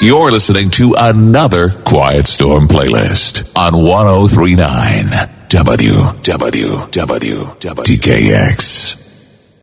You're listening to another Quiet Storm playlist on 1039 WWWTKX.